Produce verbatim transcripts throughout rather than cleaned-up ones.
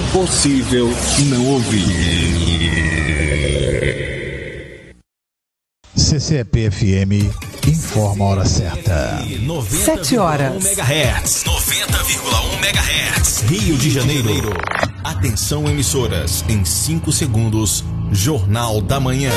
Impossível não ouvir. C C E P F M informa a hora certa. Sete horas. noventa vírgula um megahertz. Rio de Janeiro. Atenção, emissoras. Em cinco segundos, Jornal da Manhã.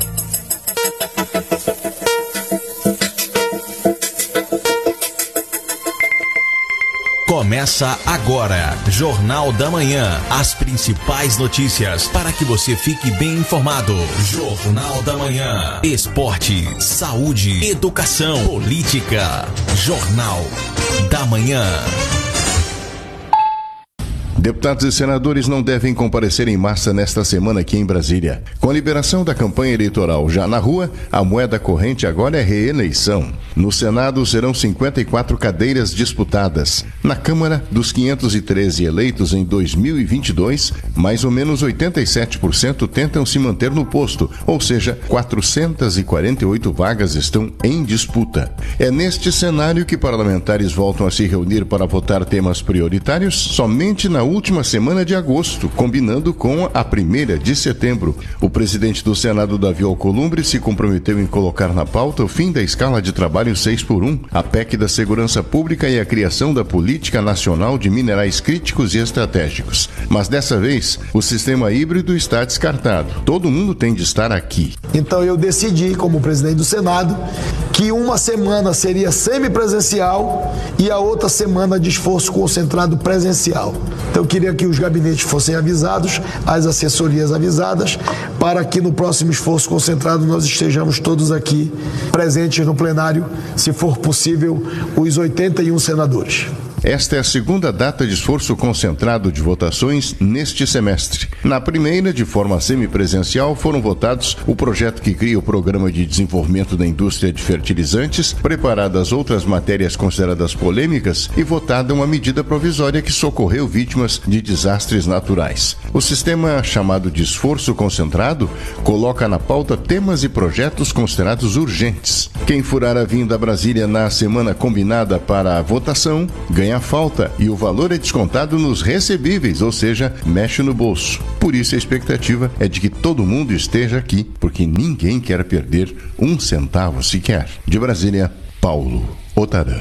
Começa agora, Jornal da Manhã. As principais notícias para que você fique bem informado. Jornal da Manhã. Esporte, saúde, educação, política. Jornal da Manhã. Deputados e senadores não devem comparecer em massa nesta semana aqui em Brasília. Com a liberação da campanha eleitoral já na rua, a moeda corrente agora é reeleição. No Senado serão cinquenta e quatro cadeiras disputadas. Na Câmara, dos quinhentos e treze eleitos em dois mil e vinte e dois, mais ou menos oitenta e sete por cento tentam se manter no posto, ou seja, quatrocentas e quarenta e oito vagas estão em disputa. É neste cenário que parlamentares voltam a se reunir para votar temas prioritários somente na última semana de agosto, combinando com a primeira de setembro. O presidente do Senado, Davi Alcolumbre, se comprometeu em colocar na pauta o fim da escala de trabalho seis por um, a P E C da Segurança Pública e a criação da Política Nacional de Minerais Críticos e Estratégicos. Mas dessa vez, o sistema híbrido está descartado. Todo mundo tem de estar aqui. Então eu decidi, como presidente do Senado, que uma semana seria semipresencial e a outra semana de esforço concentrado presencial. Então eu queria que os gabinetes fossem avisados, as assessorias avisadas, para que no próximo esforço concentrado nós estejamos todos aqui presentes no plenário, se for possível, os oitenta e um senadores. Esta é a segunda data de esforço concentrado de votações neste semestre. Na primeira, de forma semipresencial, foram votados o projeto que cria o Programa de Desenvolvimento da Indústria de Fertilizantes, preparadas outras matérias consideradas polêmicas e votada uma medida provisória que socorreu vítimas de desastres naturais. O sistema chamado de esforço concentrado coloca na pauta temas e projetos considerados urgentes. Quem furar a vinda a Brasília na semana combinada para a votação ganha a falta e o valor é descontado nos recebíveis, ou seja, mexe no bolso. Por isso a expectativa é de que todo mundo esteja aqui, porque ninguém quer perder um centavo sequer. De Brasília, Paulo Otarã.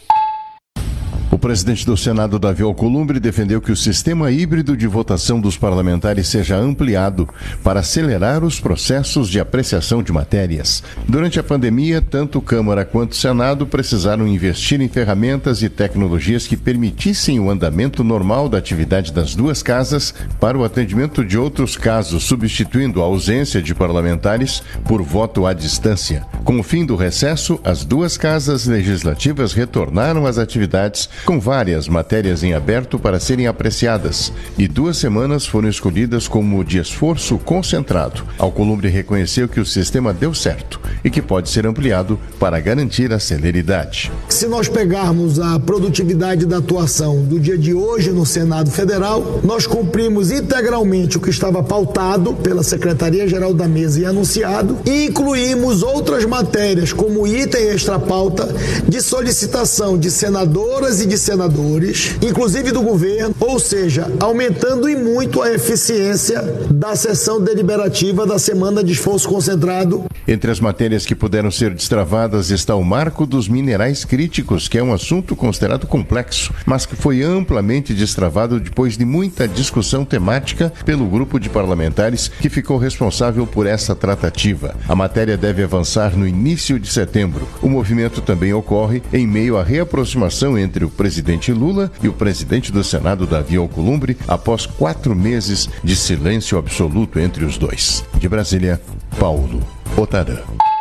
O presidente do Senado, Davi Alcolumbre, defendeu que o sistema híbrido de votação dos parlamentares seja ampliado para acelerar os processos de apreciação de matérias. Durante a pandemia, tanto Câmara quanto Senado precisaram investir em ferramentas e tecnologias que permitissem o andamento normal da atividade das duas casas para o atendimento de outros casos, substituindo a ausência de parlamentares por voto à distância. Com o fim do recesso, as duas casas legislativas retornaram às atividades com várias matérias em aberto para serem apreciadas, e duas semanas foram escolhidas como de esforço concentrado. Alcolumbre reconheceu que o sistema deu certo e que pode ser ampliado para garantir a celeridade. Se nós pegarmos a produtividade da atuação do dia de hoje no Senado Federal, nós cumprimos integralmente o que estava pautado pela Secretaria-Geral da Mesa e anunciado, e incluímos outras matérias como item extra-pauta de solicitação de senadoras e de senadores, inclusive do governo, ou seja, aumentando e muito a eficiência da sessão deliberativa da semana de esforço concentrado. Entre as matérias que puderam ser destravadas está o marco dos minerais críticos, que é um assunto considerado complexo, mas que foi amplamente destravado depois de muita discussão temática pelo grupo de parlamentares que ficou responsável por essa tratativa. A matéria deve avançar no início de setembro. O movimento também ocorre em meio à reaproximação entre o presidente Lula e o presidente do Senado, Davi Alcolumbre, após quatro meses de silêncio absoluto entre os dois. De Brasília, Paulo Otarã.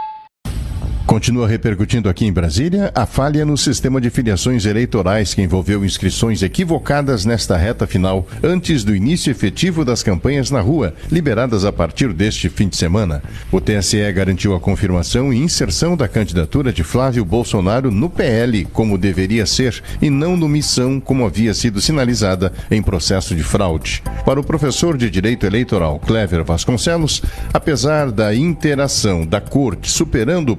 Continua repercutindo aqui em Brasília a falha no sistema de filiações eleitorais que envolveu inscrições equivocadas nesta reta final, antes do início efetivo das campanhas na rua, liberadas a partir deste fim de semana. O T S E garantiu a confirmação e inserção da candidatura de Flávio Bolsonaro no P L, como deveria ser, e não no Missão, como havia sido sinalizada em processo de fraude. Para o professor de Direito Eleitoral, Cléver Vasconcelos, apesar da interação da Corte superando o problema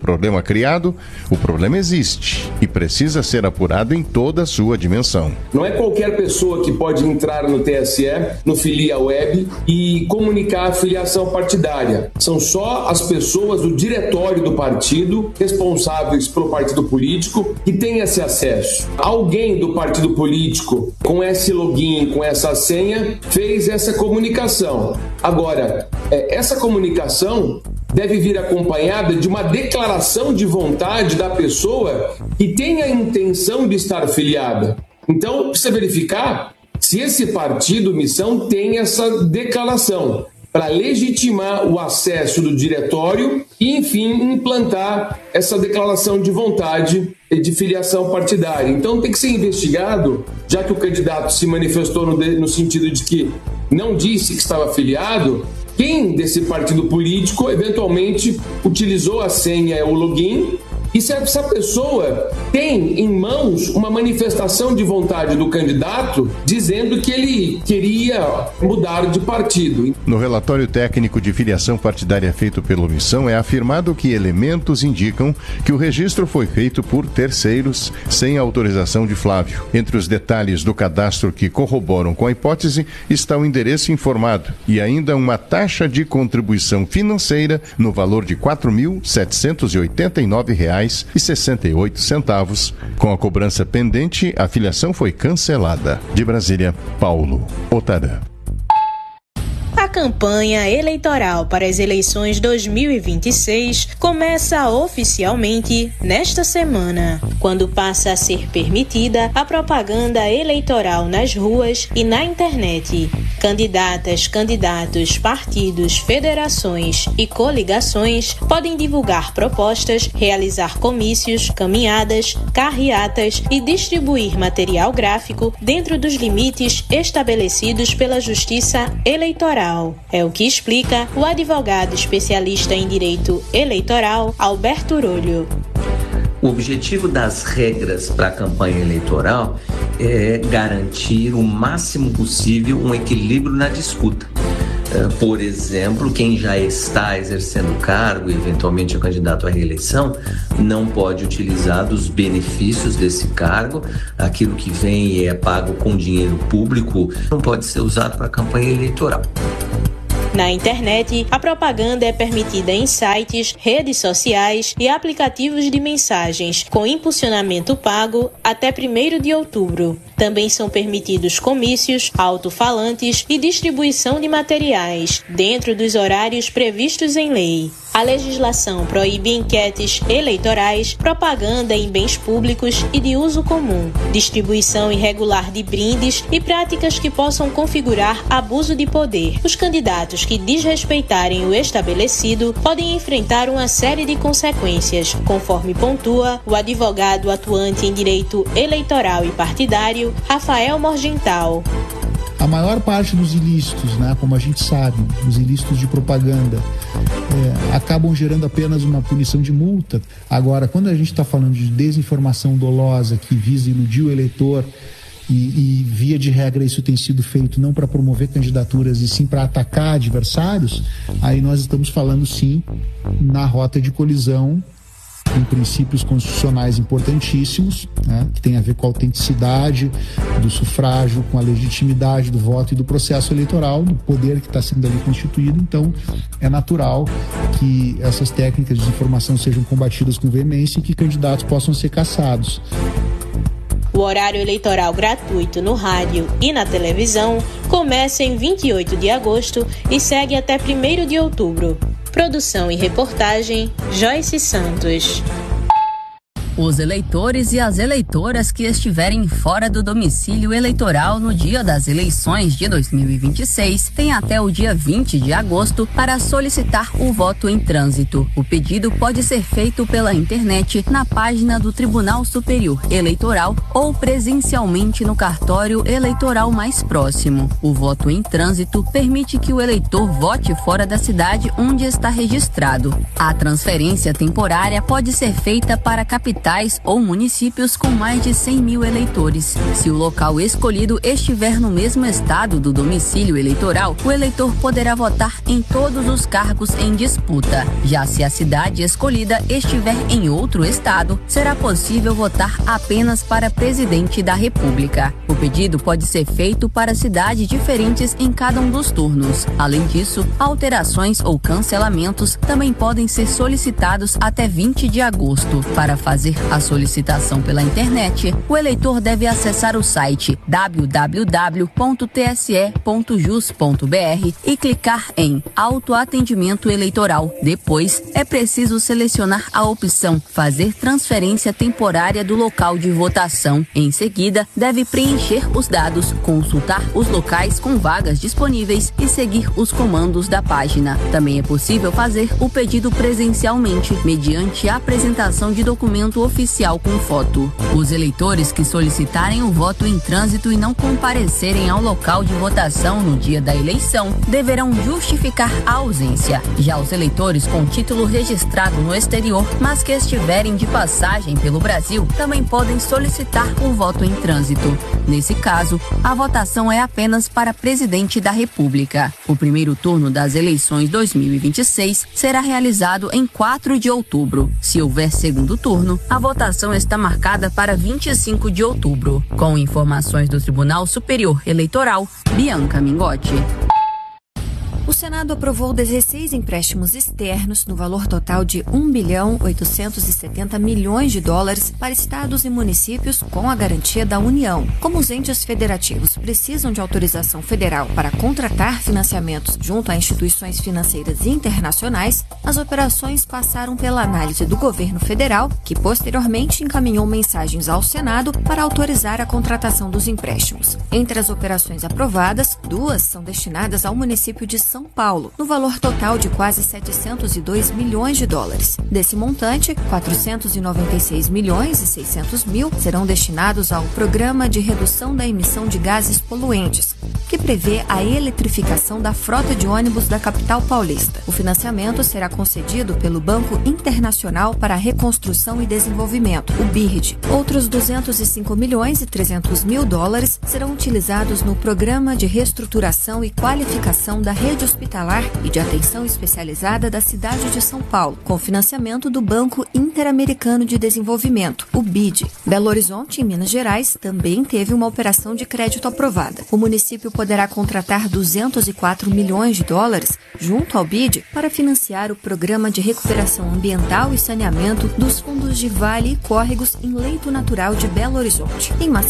criado, o problema existe e precisa ser apurado em toda a sua dimensão. Não é qualquer pessoa que pode entrar no T S E, no Filia Web, e comunicar a filiação partidária. São só as pessoas do diretório do partido, responsáveis pelo partido político, que têm esse acesso. Alguém do partido político, com esse login, com essa senha, fez essa comunicação. Agora, essa comunicação deve vir acompanhada de uma declaração de vontade da pessoa que tem a intenção de estar filiada. Então, precisa verificar se esse partido, missão, tem essa declaração para legitimar o acesso do diretório e, enfim, implantar essa declaração de vontade de filiação partidária. Então, tem que ser investigado, já que o candidato se manifestou no, no sentido de que não disse que estava filiado, quem desse partido político eventualmente utilizou a senha, o login, e se essa pessoa tem em mãos uma manifestação de vontade do candidato dizendo que ele queria mudar de partido. No relatório técnico de filiação partidária feito pela Missão, é afirmado que elementos indicam que o registro foi feito por terceiros sem autorização de Flávio. Entre os detalhes do cadastro que corroboram com a hipótese está o endereço informado e ainda uma taxa de contribuição financeira no valor de quatro mil setecentos e oitenta e nove reais e sessenta e oito centavos. Com a cobrança pendente, a filiação foi cancelada. De Brasília, Paulo Otarã. A campanha eleitoral para as eleições dois mil e vinte e seis começa oficialmente nesta semana, quando passa a ser permitida a propaganda eleitoral nas ruas e na internet. Candidatas, candidatos, partidos, federações e coligações podem divulgar propostas, realizar comícios, caminhadas, carreatas e distribuir material gráfico dentro dos limites estabelecidos pela Justiça Eleitoral. É o que explica o advogado especialista em direito eleitoral, Alberto Urolho. O objetivo das regras para a campanha eleitoral é garantir o máximo possível um equilíbrio na disputa. Por exemplo, quem já está exercendo o cargo e eventualmente é candidato à reeleição não pode utilizar dos benefícios desse cargo. Aquilo que vem e é pago com dinheiro público não pode ser usado para a campanha eleitoral. Na internet, a propaganda é permitida em sites, redes sociais e aplicativos de mensagens com impulsionamento pago até primeiro de outubro. Também são permitidos comícios, alto-falantes e distribuição de materiais, dentro dos horários previstos em lei. A legislação proíbe enquetes eleitorais, propaganda em bens públicos e de uso comum, distribuição irregular de brindes e práticas que possam configurar abuso de poder. Os candidatos que desrespeitarem o estabelecido podem enfrentar uma série de consequências, conforme pontua o advogado atuante em direito eleitoral e partidário, Rafael Morgental. A maior parte dos ilícitos, né, como a gente sabe, os ilícitos de propaganda, é, acabam gerando apenas uma punição de multa. Agora, quando a gente está falando de desinformação dolosa que visa iludir o eleitor, e, e via de regra isso tem sido feito não para promover candidaturas e sim para atacar adversários, aí nós estamos falando sim na rota de colisão com princípios constitucionais importantíssimos, né, que tem a ver com a autenticidade do sufrágio, com a legitimidade do voto e do processo eleitoral, do poder que está sendo ali constituído. Então, é natural que essas técnicas de desinformação sejam combatidas com veemência e que candidatos possam ser cassados. O horário eleitoral gratuito no rádio e na televisão começa em vinte e oito de agosto e segue até primeiro de outubro. Produção e reportagem, Joyce Santos. Os eleitores e as eleitoras que estiverem fora do domicílio eleitoral no dia das eleições de dois mil e vinte e seis têm até o dia vinte de agosto para solicitar o voto em trânsito. O pedido pode ser feito pela internet na página do Tribunal Superior Eleitoral ou presencialmente no cartório eleitoral mais próximo. O voto em trânsito permite que o eleitor vote fora da cidade onde está registrado. A transferência temporária pode ser feita para capitais capitais ou municípios com mais de cem mil eleitores. Se o local escolhido estiver no mesmo estado do domicílio eleitoral, o eleitor poderá votar em todos os cargos em disputa. Já se a cidade escolhida estiver em outro estado, será possível votar apenas para presidente da República. O pedido pode ser feito para cidades diferentes em cada um dos turnos. Além disso, alterações ou cancelamentos também podem ser solicitados até vinte de agosto. Para fazer a solicitação pela internet, o eleitor deve acessar o site w w w ponto t s e ponto jus ponto b r e clicar em Autoatendimento Eleitoral. Depois, é preciso selecionar a opção Fazer transferência temporária do local de votação. Em seguida, deve preencher os dados, consultar os locais com vagas disponíveis e seguir os comandos da página. Também é possível fazer o pedido presencialmente, mediante a apresentação de documento oficial com foto. Os eleitores que solicitarem o voto em trânsito e não comparecerem ao local de votação no dia da eleição, deverão justificar a ausência. Já os eleitores com título registrado no exterior, mas que estiverem de passagem pelo Brasil, também podem solicitar o voto em trânsito. Nesse caso, a votação é apenas para presidente da República. O primeiro turno das eleições dois mil e vinte e seis será realizado em quatro de outubro. Se houver segundo turno, a votação está marcada para vinte e cinco de outubro. Com informações do Tribunal Superior Eleitoral, Bianca Mingotti. O Senado aprovou dezesseis empréstimos externos no valor total de um bilhão oitocentos e setenta milhões de dólares para estados e municípios com a garantia da União. Como os entes federativos precisam de autorização federal para contratar financiamentos junto a instituições financeiras internacionais, as operações passaram pela análise do governo federal, que posteriormente encaminhou mensagens ao Senado para autorizar a contratação dos empréstimos. Entre as operações aprovadas, duas são destinadas ao município de São Paulo, no valor total de quase setecentos e dois milhões de dólares. Desse montante, quatrocentos e noventa e seis milhões e seiscentos mil serão destinados ao Programa de Redução da Emissão de Gases Poluentes, que prevê a eletrificação da frota de ônibus da capital paulista. O financiamento será concedido pelo Banco Internacional para a Reconstrução e Desenvolvimento, o B I R D. Outros duzentos e cinco milhões e trezentos mil dólares serão utilizados no Programa de Reestruturação e Qualificação da Rede Hospitalar e de Atenção Especializada da cidade de São Paulo, com financiamento do Banco Interamericano de Desenvolvimento, o B I D. Belo Horizonte, em Minas Gerais, também teve uma operação de crédito aprovada. O município poderá contratar duzentos e quatro milhões de dólares junto ao B I D para financiar o Programa de Recuperação Ambiental e Saneamento dos fundos de vale e córregos em leito natural de Belo Horizonte. Em